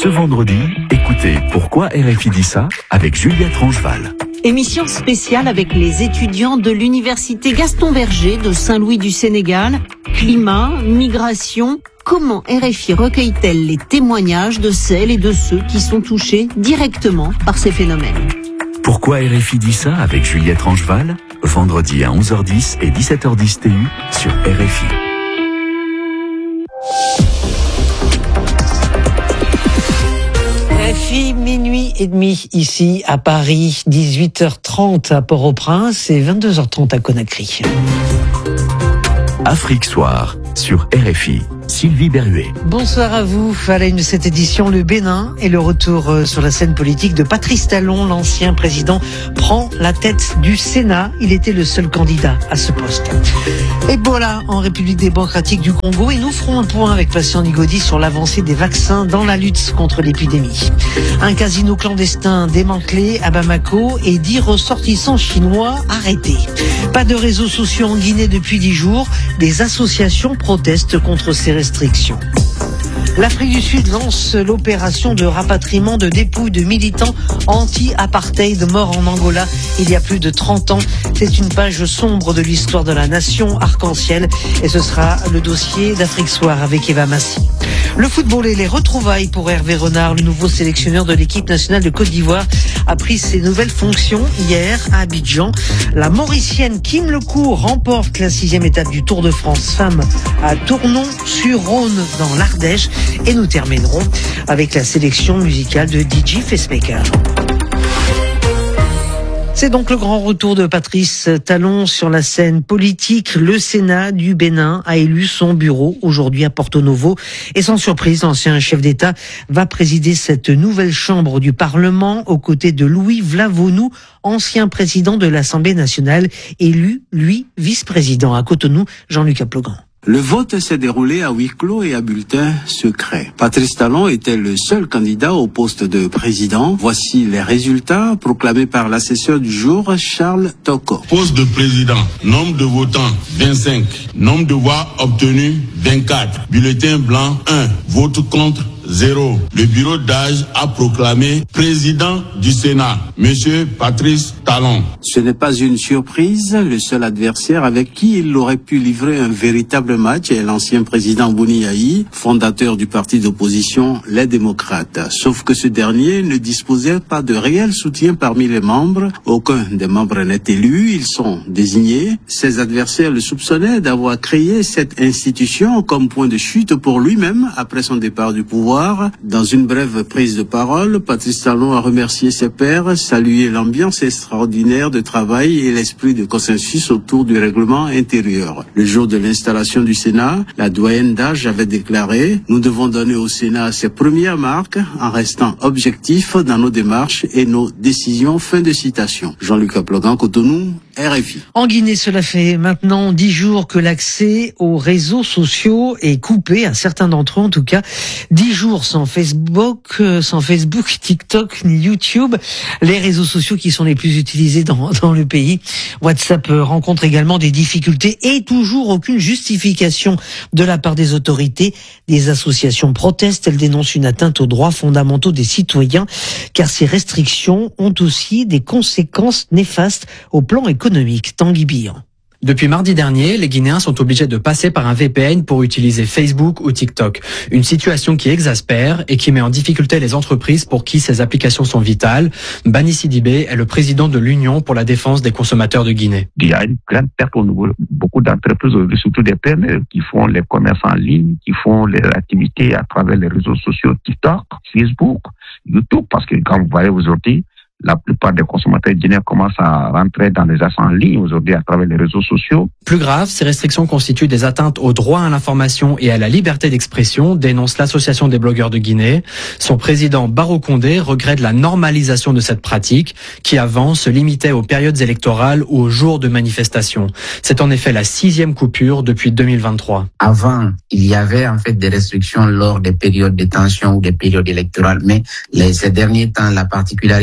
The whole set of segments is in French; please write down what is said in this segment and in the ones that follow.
Ce vendredi, écoutez Pourquoi RFI dit ça avec Juliette Rangeval. Émission spéciale avec les étudiants de l'université Gaston Berger de Saint-Louis du Sénégal. Climat, migration, comment RFI recueille-t-elle les témoignages de celles et de ceux qui sont touchés directement par ces phénomènes? Pourquoi RFI dit ça avec Juliette Rangeval, vendredi à 11h10 et 17h10 TU sur RFI. RFI, minuit et demi ici à Paris, 18h30 à Port-au-Prince et 22h30 à Conakry. Afrique Soir sur RFI. Sylvie Berruet. Bonsoir à vous. À la une de cette édition, le Bénin et le retour sur la scène politique de Patrice Talon, l'ancien président, prend la tête du Sénat. Il était le seul candidat à ce poste. Ebola en République démocratique du Congo et nous ferons un point avec Patient Nigodi sur l'avancée des vaccins dans la lutte contre l'épidémie. Un casino clandestin démantelé à Bamako et 10 ressortissants chinois arrêtés. Pas de réseaux sociaux en Guinée depuis 10 jours. Des associations protestent contre ces restrictions. L'Afrique du Sud lance l'opération de rapatriement de dépouilles de militants anti-apartheid morts en Angola il y a plus de 30 ans. C'est une page sombre de l'histoire de la nation arc-en-ciel et ce sera le dossier d'Afrique Soir avec Eva Massy. Le football et les retrouvailles pour Hervé Renard, le nouveau sélectionneur de l'équipe nationale de Côte d'Ivoire, a pris ses nouvelles fonctions hier à Abidjan. La Mauricienne Kim Lecourt remporte la 6e étape du Tour de France Femmes à Tournon-sur-Rhône dans l'Ardèche. Et nous terminerons avec la sélection musicale de DJ Facemaker. C'est donc le grand retour de Patrice Talon sur la scène politique. Le Sénat du Bénin a élu son bureau aujourd'hui à Porto Novo. Et sans surprise, l'ancien chef d'État va présider cette nouvelle chambre du Parlement aux côtés de Louis Vlavonou, ancien président de l'Assemblée nationale, élu, lui, vice-président à Cotonou, Jean-Luc Aplogan. Le vote s'est déroulé à huis clos et à bulletin secret. Patrice Talon était le seul candidat au poste de président. Voici les résultats proclamés par l'assesseur du jour, Charles Toko. Poste de président, nombre de votants 25, nombre de voix obtenues 24, bulletin blanc 1, vote contre 0. Le bureau d'âge a proclamé président du Sénat, Monsieur Patrice Talon. Ce n'est pas une surprise. Le seul adversaire avec qui il aurait pu livrer un véritable match est l'ancien président Boni Yayi, fondateur du parti d'opposition Les Démocrates. Sauf que ce dernier ne disposait pas de réel soutien parmi les membres. Aucun des membres n'est élu. Ils sont désignés. Ses adversaires le soupçonnaient d'avoir créé cette institution comme point de chute pour lui-même après son départ du pouvoir. Dans une brève prise de parole, Patrice Talon a remercié ses pairs, salué l'ambiance extraordinaire de travail et l'esprit de consensus autour du règlement intérieur. Le jour de l'installation du Sénat, la doyenne d'âge avait déclaré « Nous devons donner au Sénat ses premières marques en restant objectifs dans nos démarches et nos décisions ». Fin de citation. Jean-Luc Aplogan, Cotonou, RFI. En Guinée, cela fait maintenant 10 jours que l'accès aux réseaux sociaux est coupé, à certains d'entre eux en tout cas. 10 jours sans Facebook, TikTok ni YouTube, les réseaux sociaux qui sont les plus utilisés dans le pays. WhatsApp rencontre également des difficultés et toujours aucune justification de la part des autorités. Des associations protestent, elles dénoncent une atteinte aux droits fondamentaux des citoyens car ces restrictions ont aussi des conséquences néfastes au plan économique. Tanguy Bihan. Depuis mardi dernier, les Guinéens sont obligés de passer par un VPN pour utiliser Facebook ou TikTok. Une situation qui exaspère et qui met en difficulté les entreprises pour qui ces applications sont vitales. Bani Sidibé est le président de l'Union pour la défense des consommateurs de Guinée. Il y a une grande perte au niveau beaucoup d'entreprises, surtout des PME qui font les commerces en ligne, qui font les activités à travers les réseaux sociaux TikTok, Facebook, YouTube, parce que quand vous voyez aujourd'hui, la plupart des consommateurs guinéens commencent à rentrer dans les achats en ligne aujourd'hui à travers les réseaux sociaux. Plus grave, ces restrictions constituent des atteintes au droit à l'information et à la liberté d'expression, dénonce l'Association des blogueurs de Guinée. Son président Barro Condé regrette la normalisation de cette pratique qui avant se limitait aux périodes électorales ou aux jours de manifestation. C'est en effet la 6e coupure depuis 2023. Avant, il y avait en fait des restrictions lors des périodes de tension ou des périodes électorales, mais ces derniers temps, la particularité c'est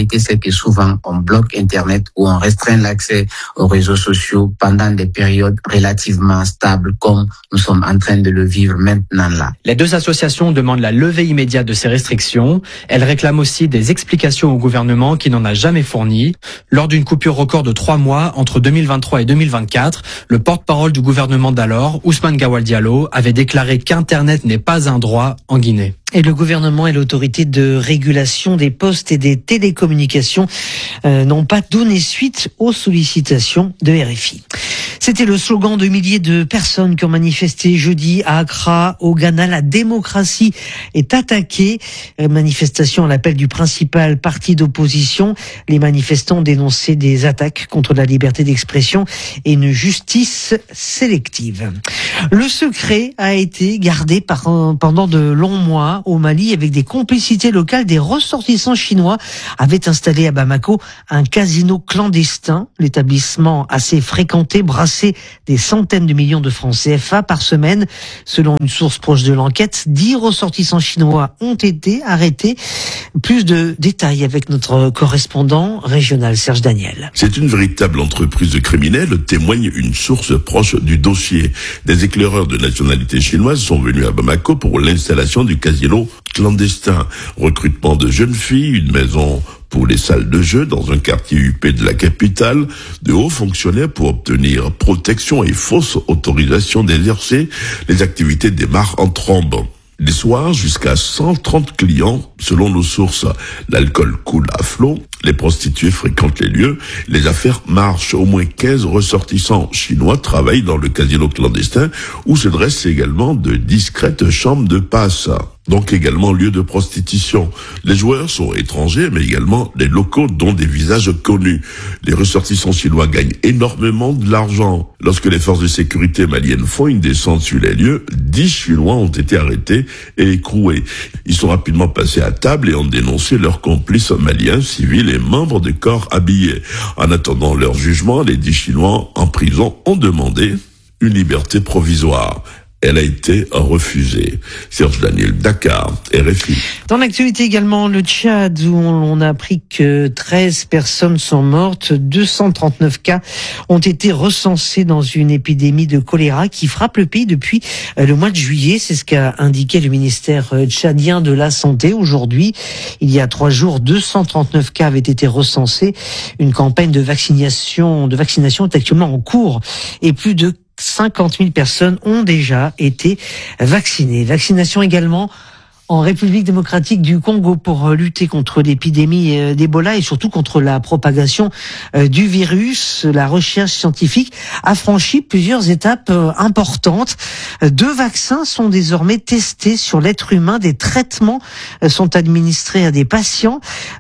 que souvent on bloque Internet ou on restreint l'accès aux réseaux sociaux pendant des périodes relativement stables comme nous sommes en train de le vivre maintenant là. Les deux associations demandent la levée immédiate de ces restrictions. Elles réclament aussi des explications au gouvernement qui n'en a jamais fourni. Lors d'une coupure record de 3 mois entre 2023 et 2024, le porte-parole du gouvernement d'alors, Ousmane Gawal Diallo, avait déclaré qu'Internet n'est pas un droit en Guinée. Et le gouvernement et l'autorité de régulation des postes et des télécommunications n'ont pas donné suite aux sollicitations de RFI. C'était le slogan de milliers de personnes qui ont manifesté jeudi à Accra, au Ghana. La démocratie est attaquée. Manifestation à l'appel du principal parti d'opposition. Les manifestants dénonçaient des attaques contre la liberté d'expression et une justice sélective. Le secret a été gardé pendant de longs mois au Mali avec des complicités locales. Des ressortissants chinois avaient installé à Bamako un casino clandestin. L'établissement assez fréquenté brassait des centaines de millions de francs CFA par semaine. Selon une source proche de l'enquête, 10 ressortissants chinois ont été arrêtés. Plus de détails avec notre correspondant régional Serge Daniel. C'est une véritable entreprise criminelle, témoigne une source proche du dossier. Des éclaireurs de nationalité chinoise sont venus à Bamako pour l'installation du casino clandestin. Recrutement de jeunes filles, une maison pour les salles de jeu dans un quartier huppé de la capitale, de hauts fonctionnaires pour obtenir protection et fausse autorisation d'exercer les activités démarrent en trombe. Les soirs, jusqu'à 130 clients, selon nos sources. L'alcool coule à flot, les prostituées fréquentent les lieux, les affaires marchent. Au moins 15 ressortissants chinois travaillent dans le casino clandestin où se dressent également de discrètes chambres de passe. Donc également lieu de prostitution. Les joueurs sont étrangers, mais également les locaux dont des visages connus. Les ressortissants chinois gagnent énormément de l'argent. Lorsque les forces de sécurité maliennes font une descente sur les lieux, 10 Chinois ont été arrêtés et écroués. Ils sont rapidement passés à table et ont dénoncé leurs complices maliens, civils et membres de corps habillés. En attendant leur jugement, les 10 Chinois en prison ont demandé une liberté provisoire. Elle a été refusée. Serge Daniel, Dakar, RFI. Dans l'actualité également, le Tchad, où on a appris que 13 personnes sont mortes, 239 cas ont été recensés dans une épidémie de choléra qui frappe le pays depuis le mois de juillet. C'est ce qu'a indiqué le ministère tchadien de la Santé. Aujourd'hui, il y a 3 jours, 239 cas avaient été recensés. Une campagne de vaccination est actuellement en cours et plus de 50 000 personnes ont déjà été vaccinées. Vaccination également en République démocratique du Congo pour lutter contre l'épidémie d'Ebola et surtout contre la propagation du virus. La recherche scientifique a franchi plusieurs étapes importantes. 2 vaccins sont désormais testés sur l'être humain. Des traitements sont administrés à des patients.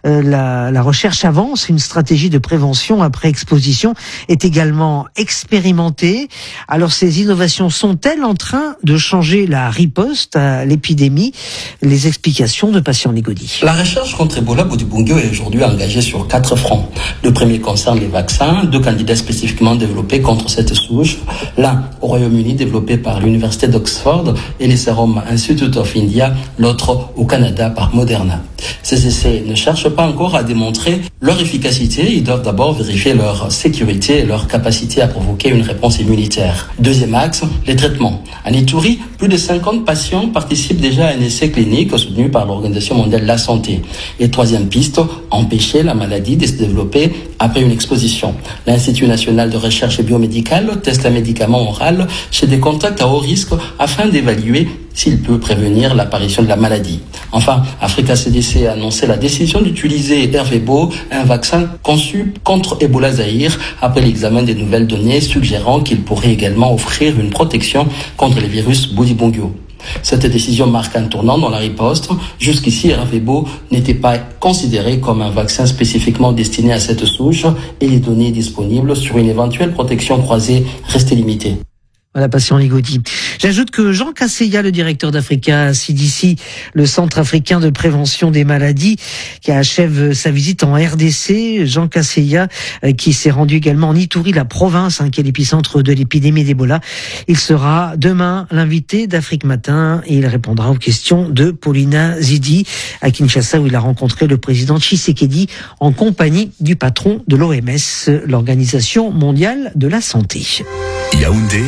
La recherche avance. Une stratégie de prévention après exposition est également expérimentée. Alors ces innovations sont-elles en train de changer la riposte à l'épidémie ? Les explications de Patient Négodi. La recherche contre Ebola Bundibugyo est aujourd'hui engagée sur 4 fronts. Le premier concerne les vaccins, 2 candidats spécifiquement développés contre cette souche. L'un au Royaume-Uni développé par l'Université d'Oxford et les Serum Institute of India, l'autre au Canada par Moderna. Ces essais ne cherchent pas encore à démontrer leur efficacité, ils doivent d'abord vérifier leur sécurité et leur capacité à provoquer une réponse immunitaire. Deuxième axe, les traitements. En Ituri, plus de 50 patients participent déjà à un essai clinique soutenu par l'Organisation mondiale de la santé. Et troisième piste, empêcher la maladie de se développer après une exposition. L'Institut national de recherche biomédicale teste un médicament oral chez des contacts à haut risque afin d'évaluer s'il peut prévenir l'apparition de la maladie. Enfin, Africa CDC a annoncé la décision d'utiliser Ervebo, un vaccin conçu contre Ebola Zaïre, après l'examen des nouvelles données suggérant qu'il pourrait également offrir une protection contre les virus Bundibugyo. Cette décision marque un tournant dans la riposte. Jusqu'ici, Ervebo n'était pas considéré comme un vaccin spécifiquement destiné à cette souche et les données disponibles sur une éventuelle protection croisée restaient limitées. Voilà, Patient Ligoti. J'ajoute que Jean Kaseya, le directeur d'Africa CDC, le Centre africain de prévention des maladies, qui achève sa visite en RDC, Jean Kaseya, qui s'est rendu également en Ituri, la province, qui est l'épicentre de l'épidémie d'Ebola. Il sera demain l'invité d'Afrique Matin et il répondra aux questions de Paulina Zidi à Kinshasa, où il a rencontré le président Tshisekedi en compagnie du patron de l'OMS, l'Organisation mondiale de la santé. Yaoundé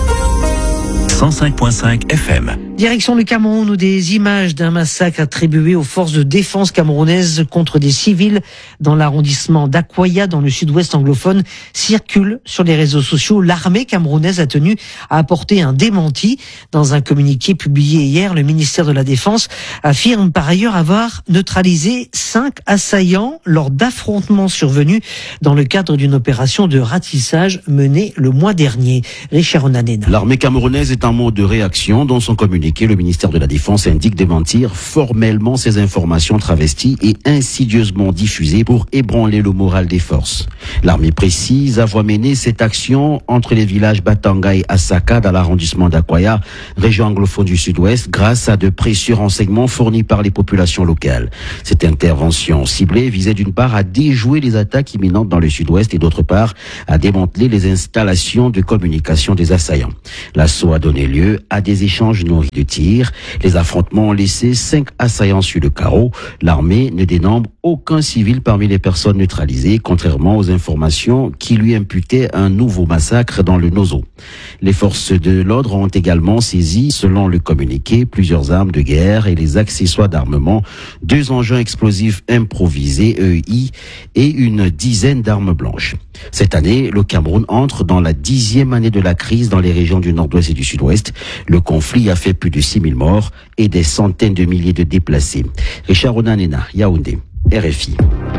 105.5 FM. Direction le Cameroun, où des images d'un massacre attribué aux forces de défense camerounaises contre des civils dans l'arrondissement d'Akwaya, dans le sud-ouest anglophone, circulent sur les réseaux sociaux. L'armée camerounaise a tenu à apporter un démenti. Dans un communiqué publié hier, le ministère de la Défense affirme par ailleurs avoir neutralisé 5 assaillants lors d'affrontements survenus dans le cadre d'une opération de ratissage menée le mois dernier. Richard Onanena. L'armée camerounaise est en mode de réaction. Dans son communiqué, le ministère de la Défense indique démentir formellement ces informations travesties et insidieusement diffusées pour ébranler le moral des forces. L'armée précise avoir mené cette action entre les villages Batanga et Asaka dans l'arrondissement d'Akwaya, région anglophone du sud-ouest, grâce à de précieux renseignements fournis par les populations locales. Cette intervention ciblée visait d'une part à déjouer les attaques imminentes dans le sud-ouest et d'autre part à démanteler les installations de communication des assaillants. L'assaut a donné lieu à des échanges nourris de tirs. Les affrontements ont laissé 5 assaillants sur le carreau. L'armée ne dénombre aucun civil parmi les personnes neutralisées, contrairement aux informations qui lui imputaient un nouveau massacre dans le Nozo. Les forces de l'ordre ont également saisi, selon le communiqué, plusieurs armes de guerre et les accessoires d'armement, 2 engins explosifs improvisés, EI, et une dizaine d'armes blanches. Cette année, le Cameroun entre dans la 10e année de la crise dans les régions du nord-ouest et du sud-ouest. Le conflit a fait plus de 6 000 morts et des centaines de milliers de déplacés. Richard Onanena, Yaoundé, RFI.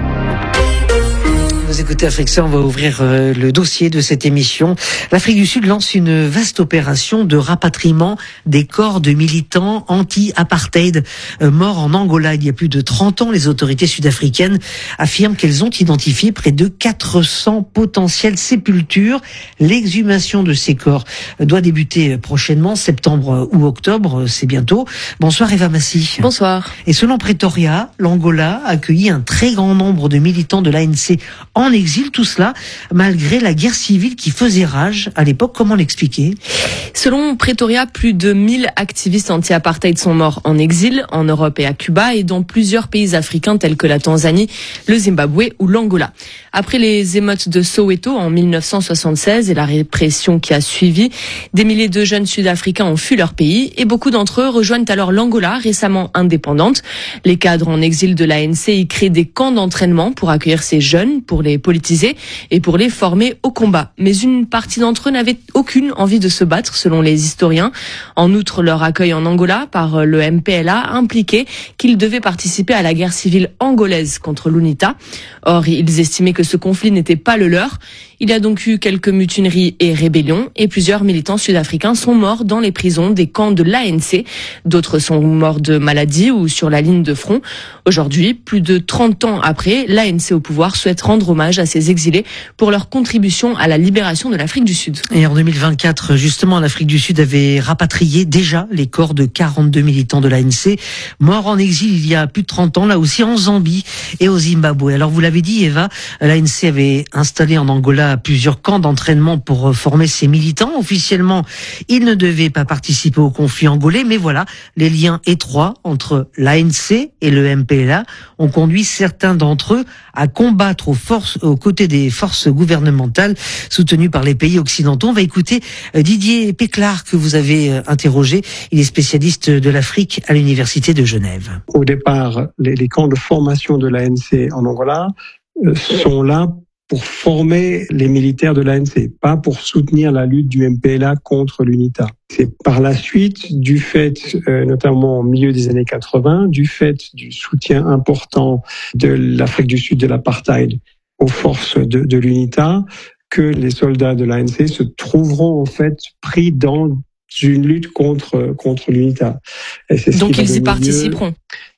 Vous écoutez Afrique, on va ouvrir le dossier de cette émission. L'Afrique du Sud lance une vaste opération de rapatriement des corps de militants anti-apartheid morts en Angola il y a plus de 30 ans. Les autorités sud-africaines affirment qu'elles ont identifié près de 400 potentielles sépultures. L'exhumation de ces corps doit débuter prochainement, septembre ou octobre, c'est bientôt. Bonsoir Eva Massy. Bonsoir. Et selon Pretoria, l'Angola a accueilli un très grand nombre de militants de l'ANC en exil, tout cela malgré la guerre civile qui faisait rage à l'époque. Comment l'expliquer ? Selon Pretoria, plus de 1000 activistes anti-apartheid sont morts en exil, en Europe et à Cuba, et dans plusieurs pays africains tels que la Tanzanie, le Zimbabwe ou l'Angola. Après les émeutes de Soweto en 1976 et la répression qui a suivi, des milliers de jeunes sud-africains ont fui leur pays et beaucoup d'entre eux rejoignent alors l'Angola, récemment indépendante. Les cadres en exil de l'ANC y créent des camps d'entraînement pour accueillir ces jeunes, pour les politiser et pour les former au combat. Mais une partie d'entre eux n'avait aucune envie de se battre, selon les historiens. En outre, leur accueil en Angola par le MPLA impliquait qu'ils devaient participer à la guerre civile angolaise contre l'UNITA. Or, ils estimaient que ce conflit n'était pas le leur. Il y a donc eu quelques mutineries et rébellions et plusieurs militants sud-africains sont morts dans les prisons des camps de l'ANC. D'autres sont morts de maladie ou sur la ligne de front. Aujourd'hui, plus de 30 ans après, l'ANC au pouvoir souhaite rendre hommage à ces exilés pour leur contribution à la libération de l'Afrique du Sud. Et en 2024, justement, l'Afrique du Sud avait rapatrié déjà les corps de 42 militants de l'ANC, morts en exil il y a plus de 30 ans, là aussi en Zambie et au Zimbabwe. Alors vous l'avez dit Eva, l'ANC avait installé en Angola plusieurs camps d'entraînement pour former ses militants. Officiellement, ils ne devaient pas participer au conflit angolais, mais voilà, les liens étroits entre l'ANC et le MPLA ont conduit certains d'entre eux à combattre aux côtés des forces gouvernementales soutenues par les pays occidentaux. On va écouter Didier Péclar que vous avez interrogé. Il est spécialiste de l'Afrique à l'Université de Genève. Au départ, les camps de formation de l'ANC en Angola sont là pour former les militaires de l'ANC, pas pour soutenir la lutte du MPLA contre l'UNITA. C'est par la suite, du fait, notamment au milieu des années 80, du fait du soutien important de l'Afrique du Sud de l'apartheid aux forces de l'UNITA, que les soldats de l'ANC se trouveront en fait pris dans une lutte contre l'UNITA. Donc ils y participeront.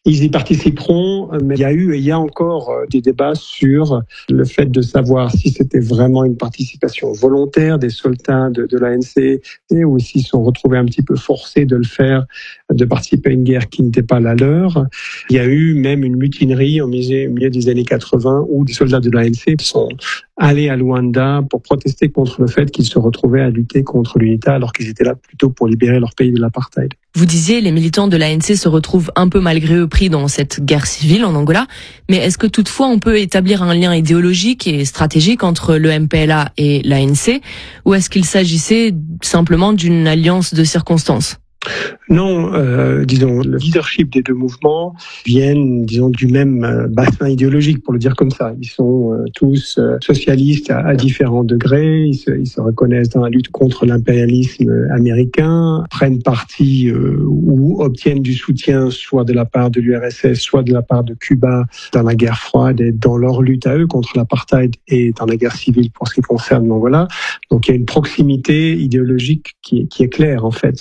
Ils y participeront, mais il y a eu et il y a encore des débats sur le fait de savoir si c'était vraiment une participation volontaire des soldats de l'ANC ou s'ils sont retrouvés un petit peu forcés de le faire, de participer à une guerre qui n'était pas la leur. Il y a eu même une mutinerie au milieu des années 80 où des soldats de l'ANC sont allés à Luanda pour protester contre le fait qu'ils se retrouvaient à lutter contre l'UNITA alors qu'ils étaient là plutôt pour libérer leur pays de l'apartheid. Vous disiez, les militants de l'ANC se retrouvent un peu malgré eux pris dans cette guerre civile en Angola. Mais est-ce que toutefois on peut établir un lien idéologique et stratégique entre le MPLA et l'ANC, ou est-ce qu'il s'agissait simplement d'une alliance de circonstances ? Non, disons, le leadership des deux mouvements viennent, disons, du même bassin idéologique, pour le dire comme ça. Ils sont tous socialistes à différents degrés, ils se reconnaissent dans la lutte contre l'impérialisme américain, prennent parti ou obtiennent du soutien soit de la part de l'URSS, soit de la part de Cuba dans la guerre froide et dans leur lutte à eux contre l'apartheid et dans la guerre civile pour ce qui concerne l'Angola. Donc il y a une proximité idéologique qui est claire, en fait,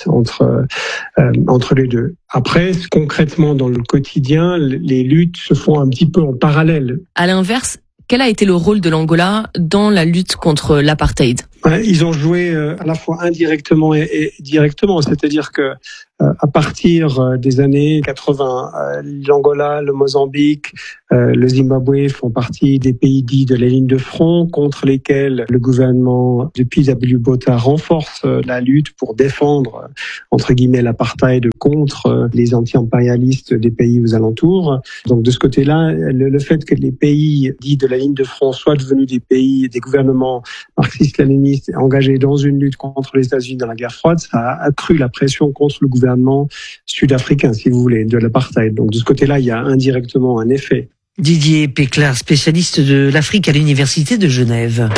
entre les deux. Après, concrètement, dans le quotidien, les luttes se font un petit peu en parallèle. À l'inverse, quel a été le rôle de l'Angola dans la lutte contre l'apartheid ? Ils ont joué à la fois indirectement et directement, c'est-à-dire que à partir des années 80, l'Angola, le Mozambique, le Zimbabwe font partie des pays dits de la ligne de front contre lesquels le gouvernement de P.W. Botha renforce la lutte pour défendre, entre guillemets, l'apartheid contre les anti-impérialistes des pays aux alentours. Donc de ce côté-là, le fait que les pays dits de la ligne de front soient devenus des pays, des gouvernements marxistes-léninistes engagés dans une lutte contre les États-Unis dans la guerre froide, ça a accru la pression contre le gouvernement sud-africain, si vous voulez, de l'apartheid. Donc de ce côté-là, il y a indirectement un effet. Didier Péclard, spécialiste de l'Afrique à l'Université de Genève.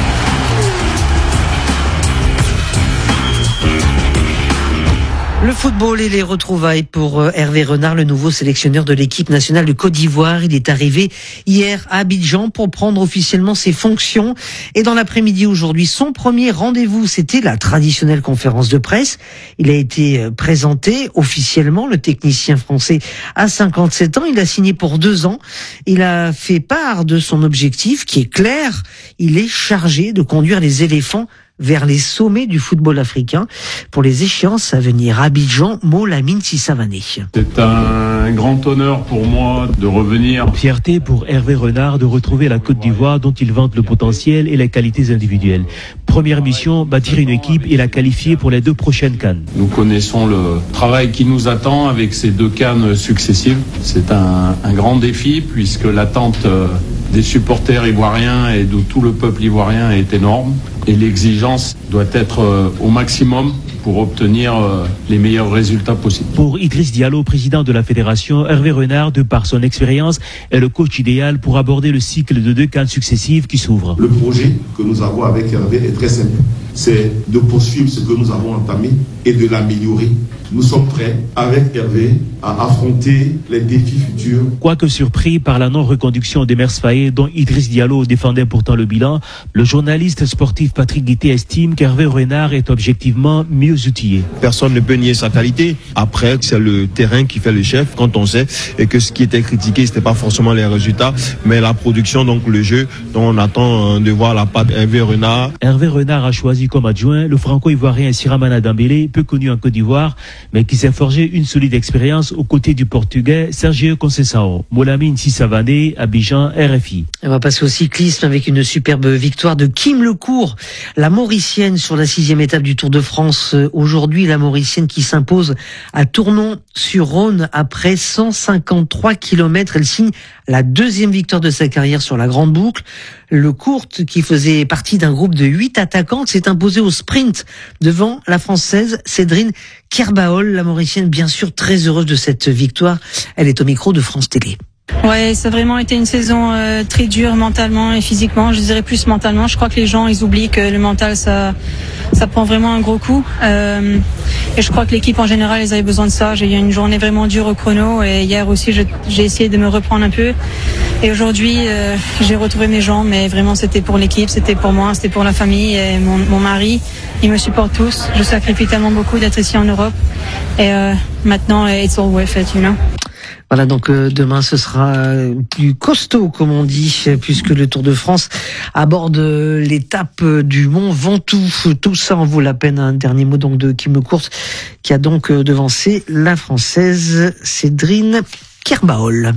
Le football et les retrouvailles pour Hervé Renard, le nouveau sélectionneur de l'équipe nationale de Côte d'Ivoire. Il est arrivé hier à Abidjan pour prendre officiellement ses fonctions. Et dans l'après-midi aujourd'hui, son premier rendez-vous, c'était la traditionnelle conférence de presse. Il a été présenté officiellement, le technicien français à 57 ans. Il a signé pour 2 ans. Il a fait part de son objectif qui est clair. Il est chargé de conduire les éléphants vers les sommets du football africain pour les échéances à venir. Abidjan, Molamine Sissavané. C'est un grand honneur pour moi de revenir. Fierté pour Hervé Renard de retrouver la Côte d'Ivoire dont il vante le potentiel et les qualités individuelles. Première mission, bâtir une équipe et la qualifier pour les 2 prochaines CAN. Nous connaissons le travail qui nous attend avec ces 2 CAN successives. C'est un grand défi puisque l'attente des supporters ivoiriens et de tout le peuple ivoirien est énorme. Et l'exigence doit être au maximum pour obtenir les meilleurs résultats possibles. Pour Idriss Diallo, président de la fédération, Hervé Renard, de par son expérience, est le coach idéal pour aborder le cycle de 2 CAN successives qui s'ouvrent. Le projet que nous avons avec Hervé est très simple. C'est de poursuivre ce que nous avons entamé et de l'améliorer. Nous sommes prêts, avec Hervé, à affronter les défis futurs. Quoique surpris par la non-reconduction d'Emers Faé, dont Idriss Diallo défendait pourtant le bilan, le journaliste sportif Patrick Guité estime qu'Hervé Renard est objectivement mieux outillé. Personne ne peut nier sa qualité. Après, c'est le terrain qui fait le chef quand on sait et que ce qui était critiqué, c'était pas forcément les résultats, mais la production, donc le jeu, dont on attend de voir la patte Hervé Renard. Hervé Renard a choisi comme adjoint le franco-ivoirien Siramana Dembélé, peu connu en Côte d'Ivoire, mais qui s'est forgé une solide expérience aux côtés du Portugais Sergio Conceição. Molamine Sissavané, Abidjan, RFI. On va passer au cyclisme avec une superbe victoire de Kim Lecourt, la Mauricienne sur la 6e étape du Tour de France. Aujourd'hui, la Mauricienne qui s'impose à Tournon-sur-Rhône après 153 km. Elle signe la 2e victoire de sa carrière sur la Grande Boucle. Lecourt, qui faisait partie d'un groupe de 8 attaquantes, s'est imposée au sprint devant la Française Cédrine Kerbaol. La Mauricienne, bien sûr, très heureuse de cette victoire. Elle est au micro de France Télé. Ouais, ça a vraiment été une saison très dure mentalement et physiquement. Je dirais plus mentalement. Je crois que les gens, ils oublient que le mental, ça prend vraiment un gros coup. Et je crois que l'équipe en général, ils avaient besoin de ça. J'ai eu une journée vraiment dure au chrono et hier aussi, j'ai essayé de me reprendre un peu. Et aujourd'hui, j'ai retrouvé mes jambes, mais vraiment, c'était pour l'équipe, c'était pour moi, c'était pour la famille et mon mari. Ils me supportent tous. Je sacrifie tellement beaucoup d'être ici en Europe. Et maintenant, it's all worth it, you know. Voilà, donc demain ce sera plus costaud comme on dit, puisque le Tour de France aborde l'étape du Mont Ventoux. Tout ça en vaut la peine. Un dernier mot donc de Kim Lecourse, qui a donc devancé la Française Cédrine Kerbaol.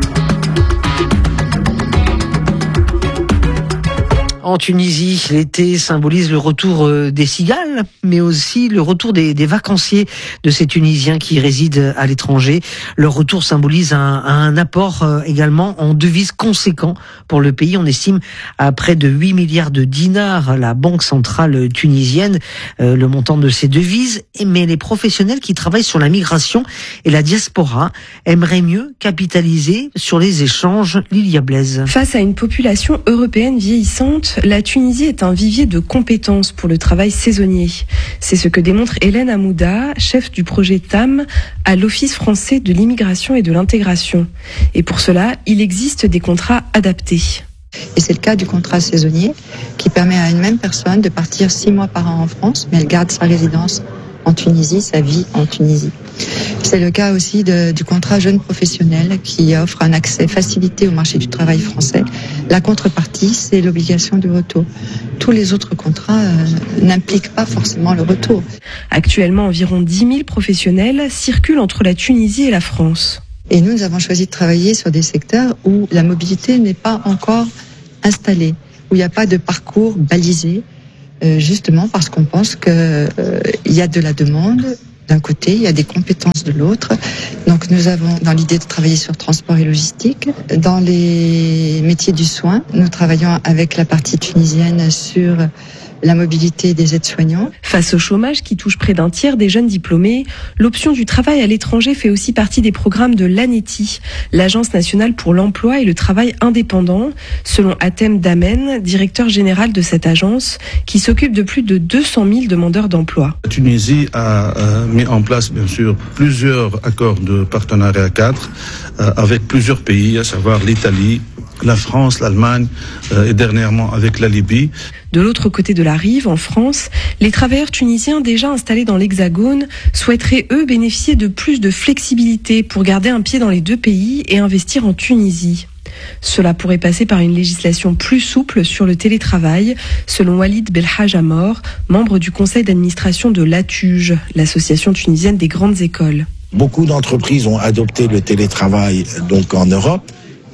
En Tunisie, l'été symbolise le retour des cigales, mais aussi le retour des vacanciers de ces Tunisiens qui résident à l'étranger. Leur retour symbolise un apport également en devises conséquent pour le pays. On estime à près de 8 milliards de dinars la Banque centrale tunisienne, le montant de ces devises. Mais les professionnels qui travaillent sur la migration et la diaspora aimeraient mieux capitaliser sur les échanges. Lilia Blaise. Face à une population européenne vieillissante, la Tunisie est un vivier de compétences pour le travail saisonnier. C'est ce que démontre Hélène Amouda, chef du projet TAM à l'Office français de l'immigration et de l'intégration. Et pour cela, il existe des contrats adaptés. Et c'est le cas du contrat saisonnier qui permet à une même personne de partir 6 mois par an en France, mais elle garde sa résidence en Tunisie, sa vie en Tunisie. C'est le cas aussi du contrat jeune professionnel qui offre un accès facilité au marché du travail français. La contrepartie, c'est l'obligation du retour. Tous les autres contrats n'impliquent pas forcément le retour. Actuellement, environ 10 000 professionnels circulent entre la Tunisie et la France. Et nous avons choisi de travailler sur des secteurs où la mobilité n'est pas encore installée, où il n'y a pas de parcours balisé, justement parce qu'on pense qu'il y a de la demande d'un côté, il y a des compétences de l'autre. Donc nous avons dans l'idée de travailler sur transport et logistique. Dans les métiers du soin, nous travaillons avec la partie tunisienne sur la mobilité des aides-soignants. Face au chômage qui touche près d'un tiers des jeunes diplômés, l'option du travail à l'étranger fait aussi partie des programmes de l'ANETI, l'Agence nationale pour l'emploi et le travail indépendant, selon Atem Damen, directeur général de cette agence, qui s'occupe de plus de 200 000 demandeurs d'emploi. La Tunisie a mis en place, bien sûr, plusieurs accords de partenariat cadre avec plusieurs pays, à savoir l'Italie, la France, l'Allemagne et dernièrement avec la Libye. De l'autre côté de la rive, en France, les travailleurs tunisiens déjà installés dans l'Hexagone souhaiteraient, eux, bénéficier de plus de flexibilité pour garder un pied dans les deux pays et investir en Tunisie. Cela pourrait passer par une législation plus souple sur le télétravail, selon Walid Belhaj Amor, membre du conseil d'administration de l'ATUJ, l'association tunisienne des grandes écoles. Beaucoup d'entreprises ont adopté le télétravail donc en Europe,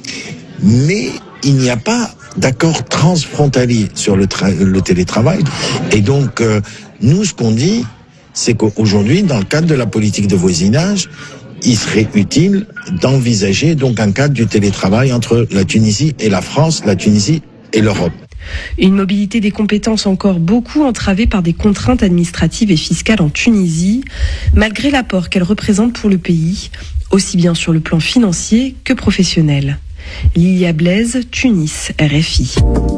mais il n'y a pas d'accord transfrontalier sur le télétravail. Et donc, nous, ce qu'on dit, c'est qu'aujourd'hui, dans le cadre de la politique de voisinage, il serait utile d'envisager donc un cadre du télétravail entre la Tunisie et la France, la Tunisie et l'Europe. Une mobilité des compétences encore beaucoup entravée par des contraintes administratives et fiscales en Tunisie, malgré l'apport qu'elle représente pour le pays, aussi bien sur le plan financier que professionnel. Lilia Blaise, Tunis, RFI.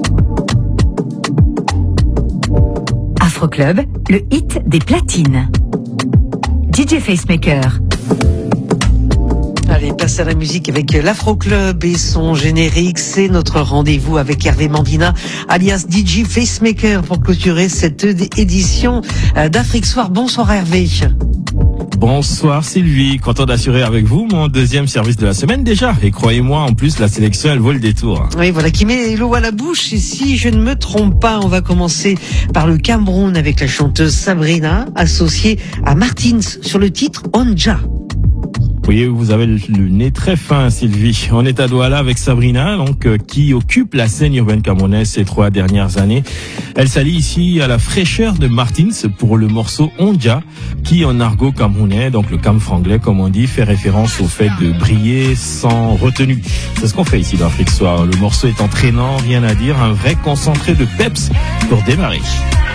Afro-Club, le hit des platines. DJ Facemaker. Allez, place à la musique avec l'Afro-Club et son générique. C'est notre rendez-vous avec Hervé Mandina, alias DJ Facemaker, pour clôturer cette édition d'Afrique Soir. Bonsoir Hervé. Bonsoir Sylvie, content d'assurer avec vous mon deuxième service de la semaine déjà. Et croyez-moi, en plus, la sélection, elle vaut le détour. Oui, voilà, qui met l'eau à la bouche. Et si je ne me trompe pas, on va commencer par le Cameroun avec la chanteuse Sabrina, associée à Martins sur le titre Onja. Oui, vous avez le nez très fin, Sylvie. On est à Douala avec Sabrina, donc qui occupe la scène urbaine camerounaise ces 3 dernières années. Elle s'allie ici à la fraîcheur de Martins pour le morceau Onja, qui en argot camerounais, donc le cam franglais comme on dit, fait référence au fait de briller sans retenue. C'est ce qu'on fait ici dans Afrique Soir. Le morceau est entraînant, rien à dire, un vrai concentré de peps pour démarrer.